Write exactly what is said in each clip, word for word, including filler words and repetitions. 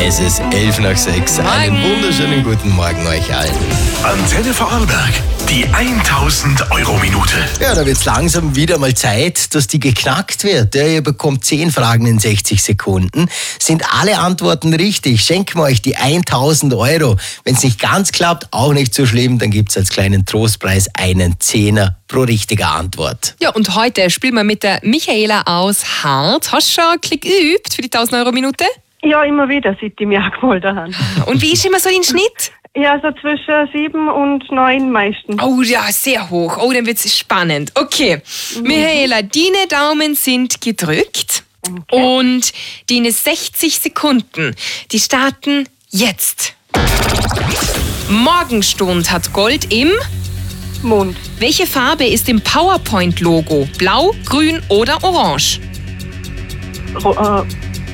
Es ist elf nach sechs. Einen wunderschönen guten Morgen euch allen. Antenne Vorarlberg, die tausend Euro Minute. Ja, da wird es langsam wieder mal Zeit, dass die geknackt wird. Ja, ihr bekommt zehn Fragen in sechzig Sekunden. Sind alle Antworten richtig, schenken wir euch die tausend Euro. Wenn es nicht ganz klappt, auch nicht so schlimm, dann gibt es als kleinen Trostpreis einen Zehner pro richtige Antwort. Ja, und heute spielen wir mit der Michaela aus Hart. Hast du schon einen Klick geübt für die tausend Euro Minute? Ja, immer wieder, seit ich mich angemeldet habe. Und wie ist immer so dein Schnitt? Ja, so zwischen sieben und neun meistens. Oh ja, sehr hoch. Oh, dann wird es spannend. Okay, mhm. Michaela, deine Daumen sind gedrückt. Okay. Und deine sechzig Sekunden, die starten jetzt. Morgenstund hat Gold im Mond. Welche Farbe ist im PowerPoint-Logo? Blau, grün oder orange? Ro- äh,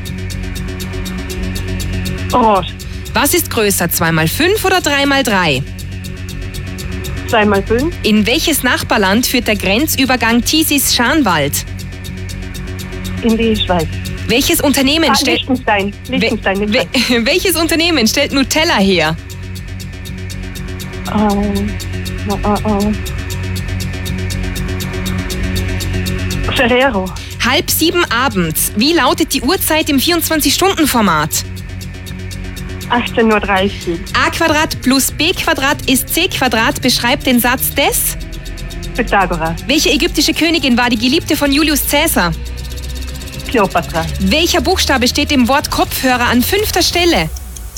Orange. Was ist größer, zwei mal fünf oder drei mal drei? zwei mal fünf. In welches Nachbarland führt der Grenzübergang Thisis-Scharnwald? In die Schweiz. Welches Unternehmen Ah, stellt... Liechtenstein. Liechtenstein. in We- we- welches Unternehmen stellt Nutella her? Ähm, äh, äh. Ferrero. Halb sieben abends. Wie lautet die Uhrzeit im vierundzwanzig-Stunden-Format? achtzehn Uhr dreißig. A Quadrat plus B Quadrat ist C Quadrat. Beschreibt den Satz des... Pythagoras. Welche ägyptische Königin war die Geliebte von Julius Caesar? Kleopatra. Welcher Buchstabe steht im Wort Kopfhörer an fünfter Stelle?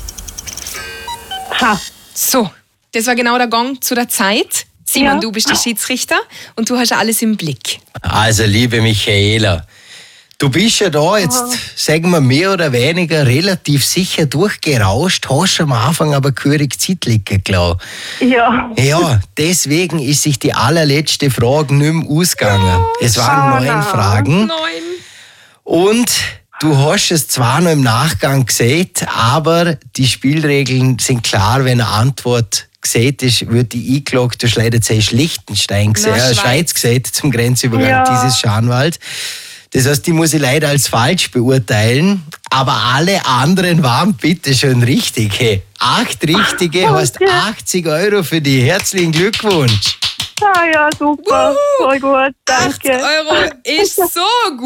H. So, das war genau der Gong zu der Zeit. Simon, Ja. du bist der Schiedsrichter und du hast ja alles im Blick. Also, liebe Michaela, du bist ja da jetzt, sagen wir, mehr oder weniger relativ sicher durchgerauscht, hast am Anfang aber gehörig Zeit liegen gelassen. Ja. Ja, deswegen ist sich die allerletzte Frage nicht mehr ausgegangen. Es waren neun Fragen. Neun. Und du hast es zwar noch im Nachgang gesehen, aber die Spielregeln sind klar, wenn eine Antwort gesehen ist, wird die eingeloggt. Du hast leider zuerst Liechtenstein gesehen, Na, äh, Schweiz. Schweiz gesehen zum Grenzübergang Ja. dieses Scharnwald. Das heißt, die muss ich leider als falsch beurteilen. Aber alle anderen waren bitte schon richtig. Hey, acht richtige, Ach, hast okay. achtzig Euro für die. Herzlichen Glückwunsch. Ah ja, super. Voll gut. acht Danke. Euro ist so gut.